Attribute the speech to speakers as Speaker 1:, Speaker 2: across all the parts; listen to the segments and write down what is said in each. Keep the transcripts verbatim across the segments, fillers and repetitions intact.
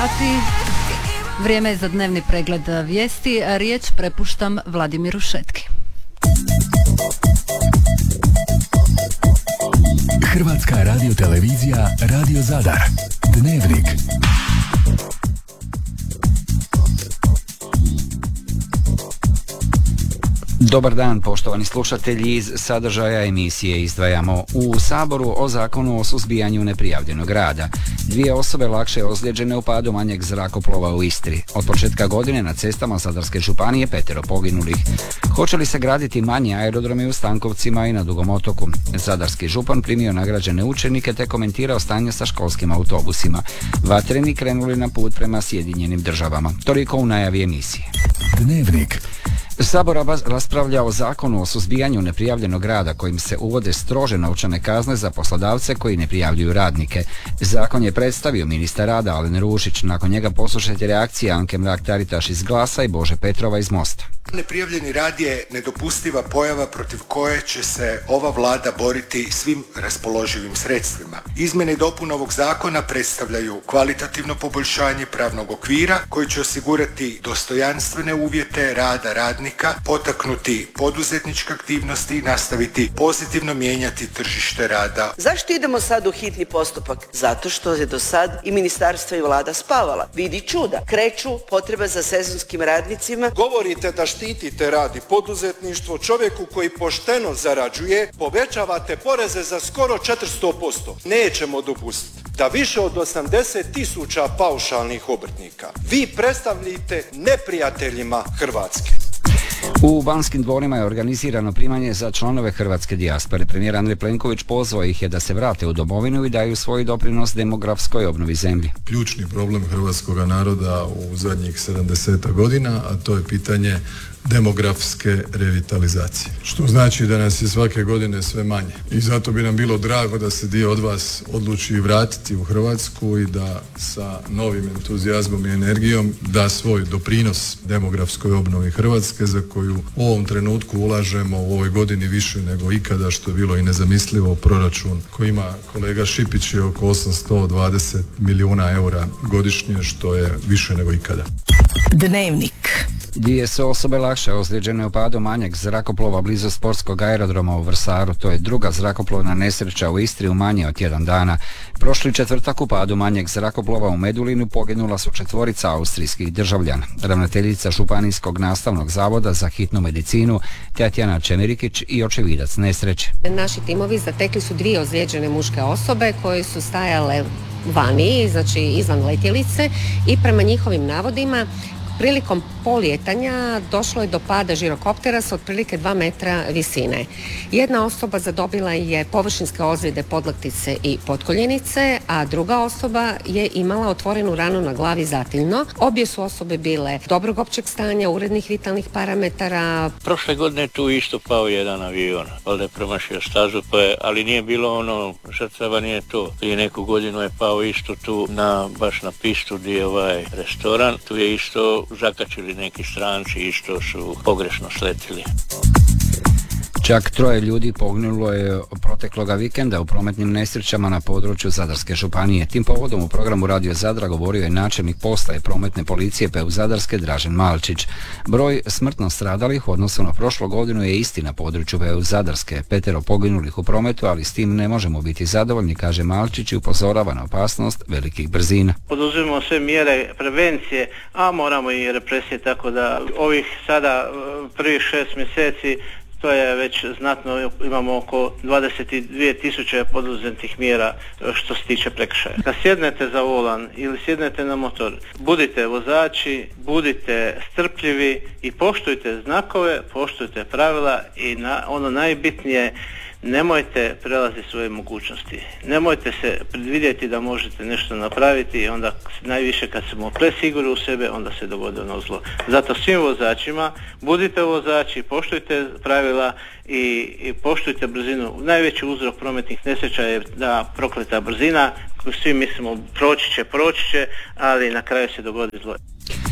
Speaker 1: sati. Vrijeme je za dnevni pregled vijesti. Riječ prepuštam Vladimiru Šetki.
Speaker 2: Hrvatska radiotelevizija Radio Zadar. Dnevnik.
Speaker 3: Dobar dan, poštovani slušatelji. Iz sadržaja emisije izdvajamo: u Saboru o zakonu o suzbijanju neprijavljenog rada. Dvije osobe lakše ozlijeđene u padu manjeg zrakoplova u Istri. Od početka godine na cestama Zadarske županije petero poginulih. Hoće li se graditi manji aerodromi u Stankovcima i na Dugom otoku? Zadarski župan primio nagrađene učenike te komentirao stanje sa školskim autobusima. Vatreni krenuli na put prema Sjedinjenim državama. Toliko u najavi emisije.
Speaker 2: Dnevnik.
Speaker 3: Sabor raspravlja o zakonu o suzbijanju neprijavljenog rada kojim se uvode strože novčane kazne za poslodavce koji ne prijavljuju radnike. Zakon je predstavio ministar rada Alen Rušić. Nakon njega poslušajte reakcije Anke Mrak-Taritaš iz Glasa i Bože Petrova iz Mosta.
Speaker 4: Neprijavljeni rad je nedopustiva pojava protiv koje će se ova vlada boriti svim raspoloživim sredstvima. Izmjene i dopune ovog zakona predstavljaju kvalitativno poboljšanje pravnog okvira koji će osigurati dostojanstvene uvjete rada radnika, potaknuti poduzetničke aktivnosti i nastaviti pozitivno mijenjati tržište rada.
Speaker 5: Zašto idemo sad u hitni postupak? Zato što je do sad i ministarstvo i vlada spavala. Vidi čuda, kreću potreba za sezonskim radnicima.
Speaker 6: Govorite da štitite rad i poduzetništvo, čovjeku koji pošteno zarađuje, povećavate poreze za skoro četiristo posto. Nećemo dopustiti da više od osamdeset tisuća paušalnih obrtnika vi predstavljate neprijateljima Hrvatske.
Speaker 3: U Banskim dvorima je organizirano primanje za članove hrvatske dijaspore. Premijer Andrej Plenković pozvao ih je da se vrate u domovinu i daju svoj doprinos demografskoj obnovi zemlje.
Speaker 7: Ključni problem hrvatskog naroda u zadnjih sedamdeset godina, a to je pitanje demografske revitalizacije. Što znači da nas je svake godine sve manje. I zato bi nam bilo drago da se dio od vas odluči vratiti u Hrvatsku i da sa novim entuzijazmom i energijom da svoj doprinos demografskoj obnovi Hrvatske, za koju u ovom trenutku ulažemo u ovoj godini više nego ikada, što je bilo i nezamislivo. Proračun koji ima kolega Šipić je oko osamsto dvadeset milijuna eura godišnje, što je više nego ikada.
Speaker 1: Dnevnik.
Speaker 3: Dvije su osobe lakše ozlijeđene u padu manjeg zrakoplova blizu sportskog aerodroma u Vrsaru. To je druga zrakoplovna nesreća u Istri u manje od tjedan dana. Prošli četvrtak u padu manjeg zrakoplova u Medulinu poginula su četvorica austrijskih državljana. Ravnateljica Županijskog nastavnog zavoda za hitnu medicinu Tatjana Čemerikić i očevidac nesreće.
Speaker 8: Naši timovi zatekli su dvije ozlijeđene muške osobe koje su stajale vani, znači izvan letjelice, i prema njihovim navodima prilikom polijetanja došlo je do pada žirokoptera s otprilike dva metra visine. Jedna osoba zadobila je površinske ozljede podlaktice i potkoljenice, a druga osoba je imala otvorenu ranu na glavi zatiljno. Obje su osobe bile dobrog općeg stanja, urednih vitalnih parametara.
Speaker 9: Prošle godine tu isto pao jedan avion, valjda je promašio stazu, pa je, ali nije bilo ono, žrtava nije to. Prije neku godinu je pao isto tu na, baš na pistu gdje je ovaj restoran, tu je isto zakačili neki stranci, isto su pogrešno sletili.
Speaker 3: Čak troje ljudi poginulo je protekloga vikenda u prometnim nesrećama na području Zadarske županije. Tim povodom u programu Radio Zadra govorio je načelnik postaje prometne policije P U Zadarske Dražen Malčić. Broj smrtno stradalih u odnosu na prošlu godinu je isti na području P U Zadarske. Petero poginulih u prometu, ali s tim ne možemo biti zadovoljni, kaže Malčić i upozorava na opasnost velikih brzina.
Speaker 10: Poduzimamo sve mjere prevencije, a moramo i represije, tako da ovih sada prvih šest mjeseci to je već znatno, imamo oko dvadeset dvije tisuće poduzetih mjera što se tiče prekršaja. Kad sjednete za volan ili sjednete na motor, budite vozači, budite strpljivi i poštujte znakove, poštujte pravila i na, ono najbitnije, nemojte prelaziti svoje mogućnosti. Nemojte se predvidjeti da možete nešto napraviti i onda najviše kad smo presigurni u sebe, onda se dogodi ono zlo. Zato svim vozačima, budite vozači, poštujte pravila i, i poštujte brzinu. Najveći uzrok prometnih nesreća je da prokleta brzina, svi mislimo proći će, proći će, ali na kraju se dogodi zlo.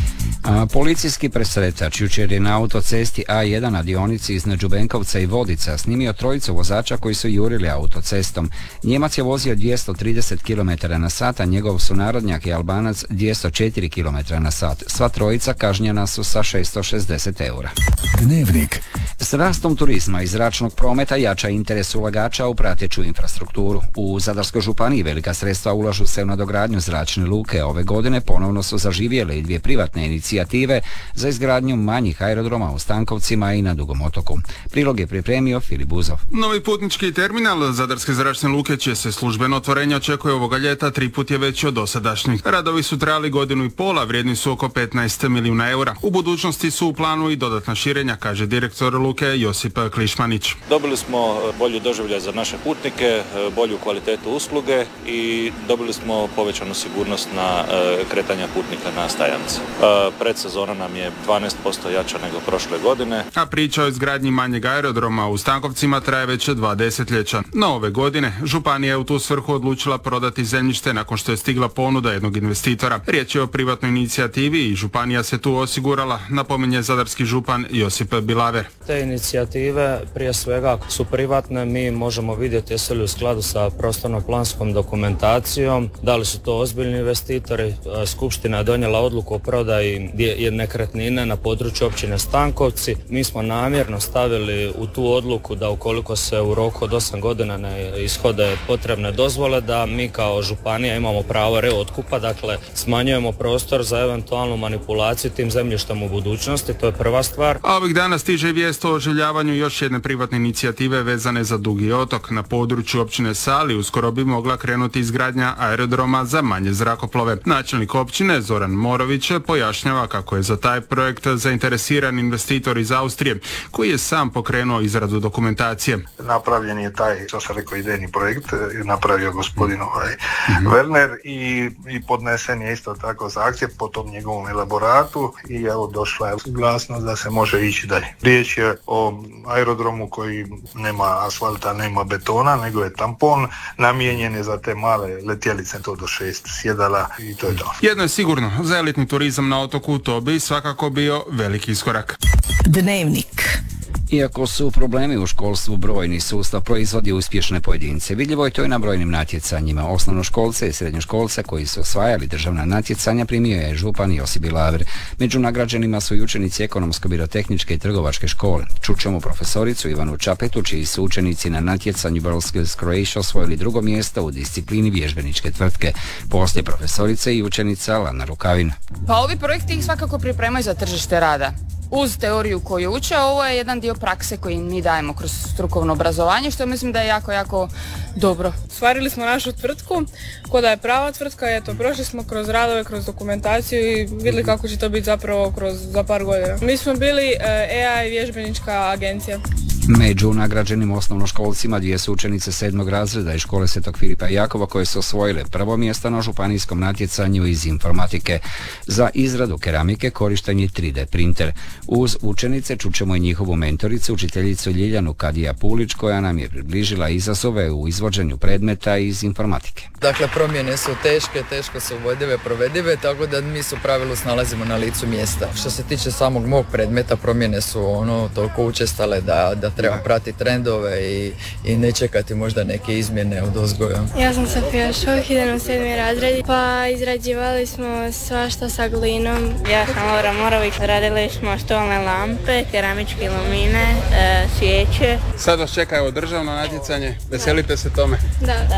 Speaker 3: A policijski presretač jučer je na autocesti A jedan na dionici između Benkovca i Vodica snimio trojicu vozača koji su jurili autocestom. Njemac je vozio dvjesto trideset kilometara na sat, a njegov sunarodnjak je Albanac dvjesto četiri kilometra na sat. Sva trojica kažnjena su sa šesto šezdeset eura.
Speaker 2: Dnevnik.
Speaker 3: S rastom turizma i zračnog prometa jača interes ulagača u prateću infrastrukturu. U Zadarskoj županiji velika sredstva ulažu se u nadogradnju zračne luke. Ove godine ponovno su zaživjele i dvije privatne inicijative za izgradnju manjih aerodroma u Stankovcima i na Dugom otoku. Prilog je pripremio Filip Buzov.
Speaker 11: Novi putnički terminal Zadarske zračne luke će se službeno otvorenje očekuje ovoga ljeta, tri put je veći od dosadašnjih. Radovi su trajali godinu i pola, vrijedni su oko petnaest milijuna eura. U budućnosti su u planu i dodatna širenja, kaže direktor luke Josip Klišmanić.
Speaker 12: Dobili smo bolju doživljaj za naše putnike, bolju kvalitetu usluge i dobili smo povećanu sigurnost na kretanja putnika na stajalici. Predsezona nam je dvanaest posto jača nego prošle godine.
Speaker 11: A priča o izgradnji manjeg aerodroma u Stankovcima traje već dva desetljeća. No ove godine županija je u tu svrhu odlučila prodati zemljište nakon što je stigla ponuda jednog investitora. Riječ je o privatnoj inicijativi i županija se tu osigurala, napominje zadarski župan Josip Bilaver.
Speaker 13: Te inicijative prije svega su privatne, mi možemo vidjeti jesu li u skladu sa prostorno-planskom dokumentacijom, da li su to ozbiljni investitori. Skupština je donijela odluku o prodaji nekretnine na području općine Stankovci. Mi smo namjerno stavili u tu odluku da ukoliko se u roku od osam godina ne ishode potrebne dozvole, da mi kao županija imamo pravo reotkupa, dakle smanjujemo prostor za eventualnu manipulaciju tim zemljištem u budućnosti, to je prva stvar.
Speaker 11: A ovih dana stiže vijest o oživljavanju još jedne privatne inicijative vezane za Dugi otok. Na području općine Sali uskoro bi mogla krenuti izgradnja aerodroma za manje zrakoplove. Načelnik općine Zoran Morović pojašnjava kako je za taj projekt zainteresiran investitor iz Austrije, koji je sam pokrenuo izradu dokumentacije.
Speaker 14: Napravljen je taj, što sam rekao, idejni projekt, napravio gospodin ovaj, mm-hmm. Werner i, i podnesen je isto tako za akcije po tom njegovom elaboratu i evo došla je suglasnost da se može ići dalje. Riječ je o aerodromu koji nema asfalta, nema betona, nego je tampon, namijenjen je za te male letjelice, to do šest sjedala i to je to.
Speaker 11: Jedno je sigurno, za elitni turizam na otoku to bi svakako bio veliki iskorak.
Speaker 1: Dnevnik.
Speaker 3: Iako su problemi u školstvu brojni, sustav proizvodi uspješne pojedince. Vidljivo je to i na brojnim natjecanjima. Osnovnoškolce i srednjoškolce koji su osvajali državna natjecanja primio je župan Josip Bilaver. Među nagrađenima su i učenici Ekonomsko-birotehničke i trgovačke škole. Čućemo profesoricu Ivanu Čapetu, čiji su učenici na natjecanju WorldSkills Croatia osvojili drugo mjesto u disciplini vježbeničke tvrtke. Poslije profesorice i učenica Lana Rukavin.
Speaker 15: Pa ovi projekti ih svakako pripremaju za tržište rada. Uz teoriju koju uče, ovo je jedan dio prakse koji mi dajemo kroz strukovno obrazovanje, što mislim da je jako, jako dobro.
Speaker 16: Ostvarili smo našu tvrtku, ko da je prava tvrtka, eto, prošli smo kroz radove, kroz dokumentaciju i vidjeli kako će to biti zapravo kroz, za par godina. Mi smo bili E I vježbenička agencija.
Speaker 3: Među nagrađenim osnovnoškolcima dvije su učenice sedmog razreda iz škole Svetog Filipa i Jakova koje su osvojile prvo mjesto na županijskom natjecanju iz informatike. Za izradu keramike korišten je tri D printer. Uz učenice čućemo i njihovu mentoricu, učiteljicu Ljiljanu Kadija Pulić, koja nam je približila izazove u izvođenju predmeta iz informatike.
Speaker 17: Dakle, promjene su teške, teško su uvodive, provedive, tako da mi se u pravilu snalazimo na licu mjesta. Što se tiče samog mog predmeta, promjene su ono toliko učestale da, da treba pratiti trendove i, i ne čekati možda neke izmjene od uzgoja.
Speaker 18: Ja sam Sofija Šoh, idem u sedmi razred, pa izrađivali smo svašta sa glinom.
Speaker 19: Ja sam Laura Morović, radili smo stolne lampe, keramičke lumine, e, svijeće.
Speaker 11: Sad vas čeka evo državno natjecanje, veselite se tome?
Speaker 18: Da, da.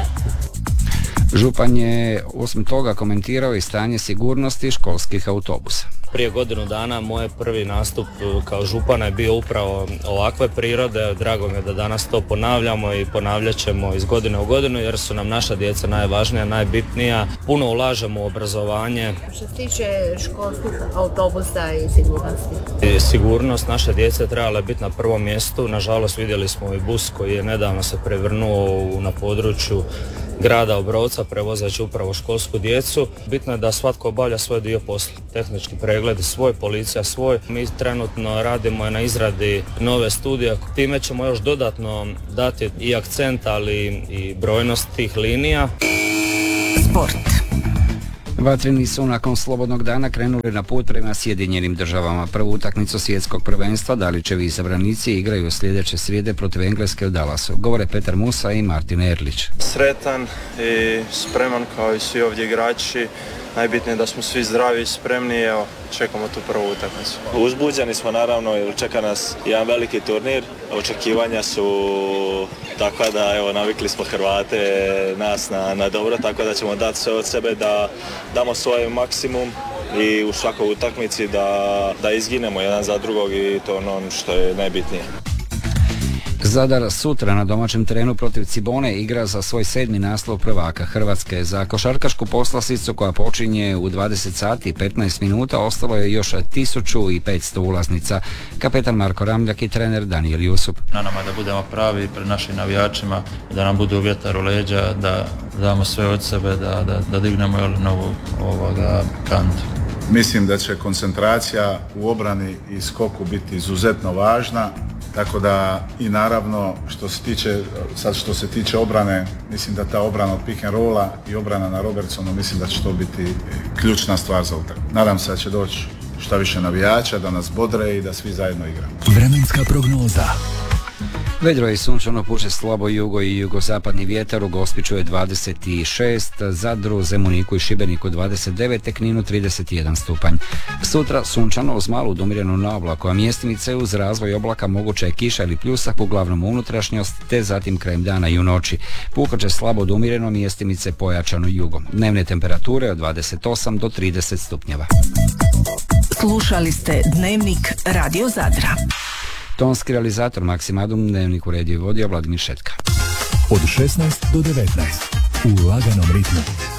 Speaker 3: Župan je osim toga komentirao i stanje sigurnosti školskih autobusa.
Speaker 13: Prije godinu dana moj prvi nastup kao župana je bio upravo ovakve prirode. Drago mi je da danas to ponavljamo i ponavljat ćemo iz godine u godinu jer su nam naša djeca najvažnija, najbitnija. Puno ulažemo u obrazovanje.
Speaker 8: Što se tiče školskih autobusa i sigurnosti?
Speaker 13: I sigurnost naše djece trebala biti na prvom mjestu. Nažalost vidjeli smo i bus koji je nedavno se prevrnuo na području grada Obrovca prevozeći upravo školsku djecu. Bitno je da svatko obavlja svoj dio posla. Tehnički pregled svoj, policija svoj. Mi trenutno radimo na izradi nove studije. Time ćemo još dodatno dati i akcent, ali i brojnost tih linija.
Speaker 1: Sport.
Speaker 3: Vatreni su nakon slobodnog dana krenuli na put prema Sjedinjenim državama. Prvu utakmicu svjetskog prvenstva Dalićevi izabranici igraju sljedeće srijede protiv Engleske u Dallasu. Govore Petar Musa i Martin Erlić.
Speaker 20: Sretan i spreman kao i svi ovdje igrači. Najbitnije je da smo svi zdravi i spremni, evo, čekamo tu prvu utakmicu.
Speaker 21: Uzbuđeni smo naravno jer čeka nas jedan veliki turnir, očekivanja su takva da evo, navikli smo Hrvate nas na, na dobro, tako da ćemo dati sve od sebe da damo svoj maksimum i u svakoj utakmici da, da izginemo jedan za drugog i to ono što je najbitnije.
Speaker 3: Zadar sutra na domaćem terenu protiv Cibone igra za svoj sedmi naslov prvaka Hrvatske. Za košarkašku poslasicu koja počinje u dvadeset sati i petnaest minuta ostalo je još tisuću petsto ulaznica. Kapetan Marko Ramljak i trener Danijel Jusup.
Speaker 22: Na nama da budemo pravi pred našim navijačima, da nam budu vjetar u leđa, da damo sve od sebe, da, da, da dignemo novu ovoga kantu.
Speaker 23: Mislim da će koncentracija u obrani i skoku biti izuzetno važna. Tako da i naravno što se tiče, sad što se tiče obrane, mislim da ta obrana od pick and rolla i obrana na Robertsonu, mislim da će to biti ključna stvar za utakmicu. Nadam se da će doći šta više navijača, da nas bodre i da svi zajedno igramo.
Speaker 2: Vremenska prognoza.
Speaker 3: Vedro i sunčano, puše slabo jugo i jugozapadni vjetar, u Gospiću je dvadeset šest, Zadru, Zemuniku i Šibeniku dvadeset devet, te Kninu trideset jedan stupanj. Sutra sunčano uz malu umirenu na oblaku, a mjestimice uz razvoj oblaka moguća je kiša ili pljusak, uglavnom unutrašnjost, te zatim krajem dana i u noći. Puhat će slabo umireno, mjestimice pojačano jugo. Dnevne temperature od dvadeset osam do trideset stupnjeva.
Speaker 24: Slušali ste Dnevnik Radio Zadra.
Speaker 3: Tonski realizator Maksimadum, Dnevnik uredio i vodio Vladimir Šetka.
Speaker 2: Od šesnaest do devetnaest u laganom ritmu.